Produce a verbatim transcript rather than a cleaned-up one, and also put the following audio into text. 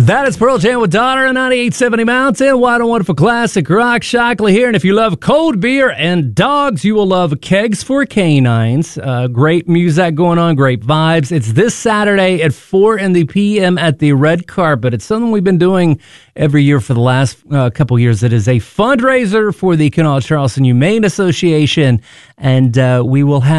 That is Pearl Jam with Daughter on ninety-eight seventy Mountain. What a wonderful classic rock. Shockley here. And if you love cold beer and dogs, you will love Kegs for Canines. Uh, great music going on, great vibes. It's this Saturday at four in the p m at the red carpet. It's something we've been doing every year for the last uh, couple years. It is a fundraiser for the Kanawha Charleston Humane Association, and uh, we will have